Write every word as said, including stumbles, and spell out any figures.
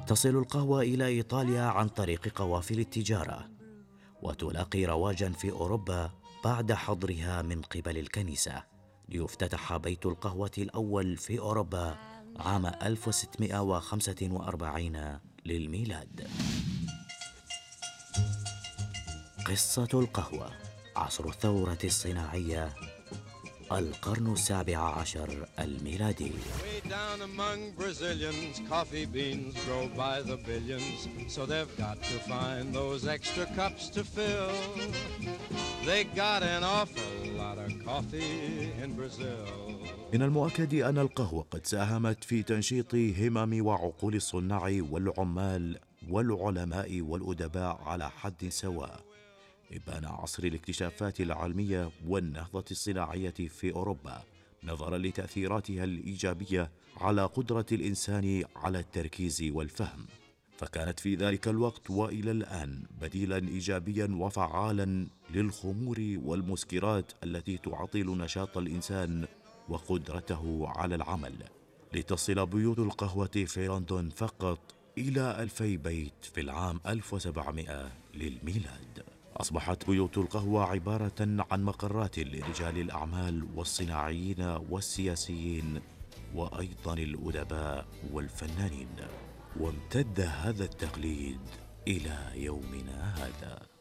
تصل القهوة إلى إيطاليا عن طريق قوافل التجارة، وتلاقي رواجا في أوروبا بعد حظرها من قبل الكنيسة، ليفتتح بيت القهوة الأول في أوروبا عام ألف وستمائة وخمسة وأربعين للميلاد. قصة القهوة: عصر الثورة الصناعية، القرن السابع عشر الميلادي. Down among Brazilians, coffee beans grow by the billions, so they've got to find those extra cups to fill. They got an awful lot of coffee in Brazil. من المؤكد أن القهوة قد ساهمت في تنشيط همم وعقول الصناع والعمال والعلماء والأدباء على حد سواء إبان عصر الاكتشافات العلمية والنهضة الصناعية في أوروبا، نظرا لتأثيراتها الإيجابية على قدرة الإنسان على التركيز والفهم. فكانت في ذلك الوقت وإلى الآن بديلا إيجابيا وفعالا للخمور والمسكرات التي تعطل نشاط الإنسان وقدرته على العمل، لتصل بيوت القهوة في لندن فقط إلى ألفي بيت في العام ألف وسبعمائة للميلاد. أصبحت بيوت القهوة عبارة عن مقرات لرجال الأعمال والصناعيين والسياسيين وأيضا الأدباء والفنانين، وامتد هذا التقليد إلى يومنا هذا.